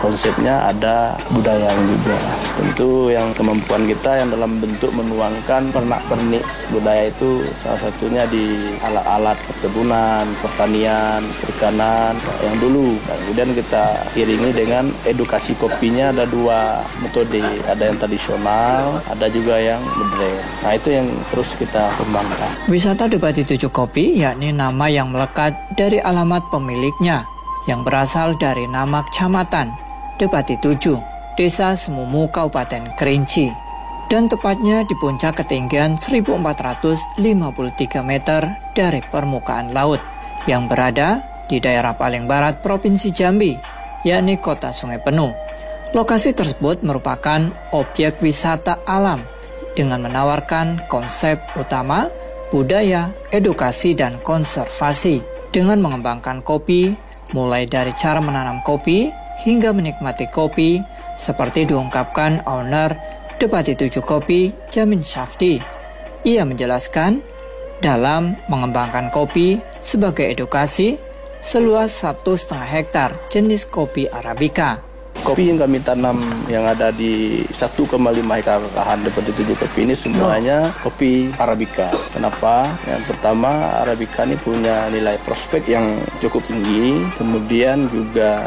konsepnya ada budaya juga. Tentu yang kemampuan kita yang dalam bentuk menuangkan pernak-pernik budaya itu salah satunya di alat-alat perkebunan, pertanian, perikanan yang dulu. Dan kemudian kita iringi dengan edukasi kopinya ada dua metode, ada yang tradisional, ada juga yang modern. Nah itu yang terus kita kembangkan. Wisata Debati 7 Kopi yakni nama yang melekat dari alamat pemiliknya yang berasal dari nama kecamatan Debati 7, Desa Semumu, Kabupaten Kerinci, dan tepatnya di puncak ketinggian 1453 meter dari permukaan laut yang berada di daerah paling barat Provinsi Jambi, yakni Kota Sungai Penuh. Lokasi tersebut merupakan objek wisata alam dengan menawarkan konsep utama, budaya, edukasi, dan konservasi dengan mengembangkan kopi, mulai dari cara menanam kopi hingga menikmati kopi, seperti diungkapkan owner Debati 7 Kopi, Jamin Syafdi. Ia menjelaskan, dalam mengembangkan kopi sebagai edukasi, seluas 1,5 hektar jenis kopi Arabica. Kopi yang kami tanam yang ada di 1,5 hektar lahan Debati 7 Kopi ini semuanya kopi Arabica. Kenapa? Yang pertama, Arabica ini punya nilai prospek yang cukup tinggi, kemudian juga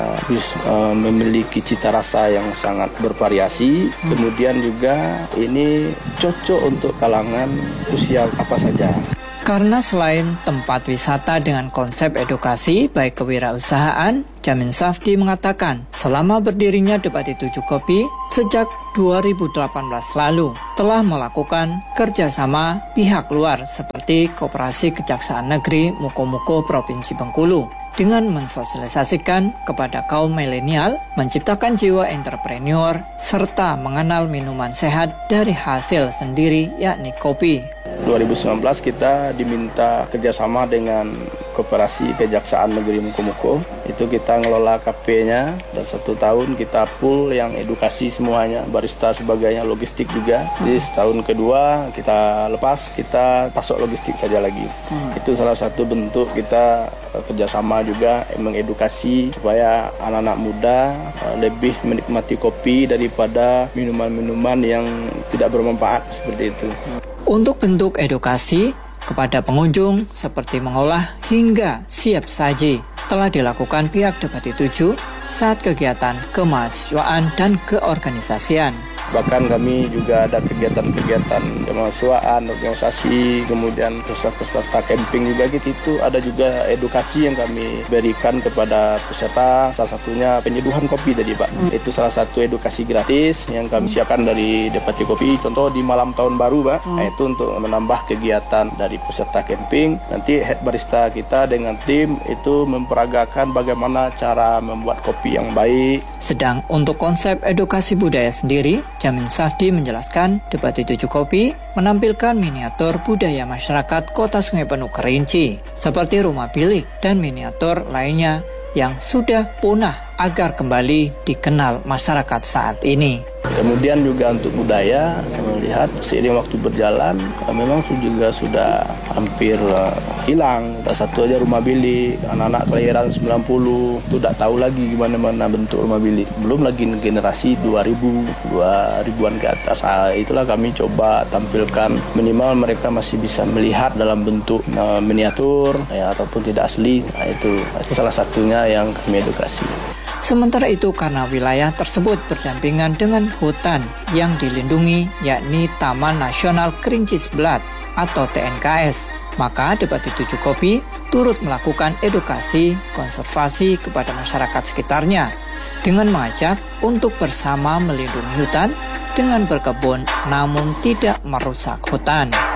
memiliki cita rasa yang sangat bervariasi, kemudian juga ini cocok untuk kalangan usia apa saja. Karena selain tempat wisata dengan konsep edukasi baik kewirausahaan, Jamin Syafdi mengatakan selama berdirinya Debati 7 Kopi sejak 2018 lalu telah melakukan kerjasama pihak luar seperti Koperasi Kejaksaan Negeri Muko-Muko Provinsi Bengkulu dengan mensosialisasikan kepada kaum milenial, menciptakan jiwa entrepreneur, serta mengenal minuman sehat dari hasil sendiri yakni kopi. 2019 kita diminta kerjasama dengan Koperasi Kejaksaan Negeri Muko-Muko. Itu kita ngelola kafe-nya dan 1 tahun kita full yang edukasi semuanya, barista sebagainya, logistik juga. Jadi setahun kedua kita lepas, kita pasok logistik saja lagi. Itu salah satu bentuk kita kerjasama juga mengedukasi supaya anak-anak muda lebih menikmati kopi daripada minuman-minuman yang tidak bermanfaat seperti itu. Untuk bentuk edukasi kepada pengunjung seperti mengolah hingga siap saji telah dilakukan pihak Debati 7 saat kegiatan kemahasiswaan dan keorganisasian. Bahkan kami juga ada kegiatan-kegiatan kemahasiswaan, organisasi, kemudian peserta camping juga gitu. Itu ada juga edukasi yang kami berikan kepada peserta, salah satunya penyeduhan kopi tadi Pak. Itu salah satu edukasi gratis yang kami siapkan dari Debati Kopi. Contoh di malam tahun baru Pak, nah, itu untuk menambah kegiatan dari peserta camping. Nanti head barista kita dengan tim itu memperagakan bagaimana cara membuat kopi yang baik. Sedang untuk konsep edukasi budaya sendiri, Jamin Syafdi menjelaskan Debati 7 Kopi menampilkan miniatur budaya masyarakat Kota Sungai Penuh Kerinci, seperti rumah bilik dan miniatur lainnya yang sudah punah agar kembali dikenal masyarakat saat ini. Kemudian juga untuk budaya, melihat seiring waktu berjalan memang juga sudah hampir hilang. Satu aja rumah bilik, anak-anak kelahiran 90 itu tidak tahu lagi gimana bentuk rumah bilik. Belum lagi generasi 2000-an ke atas. Itulah kami coba tampilkan minimal mereka masih bisa melihat dalam bentuk miniatur ya, ataupun tidak asli. Itu salah satunya yang kami edukasi. Sementara itu karena wilayah tersebut berdampingan dengan hutan yang dilindungi yakni Taman Nasional Kerinci Sebelat atau TNKS, maka Debati 7 Kopi turut melakukan edukasi konservasi kepada masyarakat sekitarnya dengan mengajak untuk bersama melindungi hutan dengan berkebun namun tidak merusak hutan.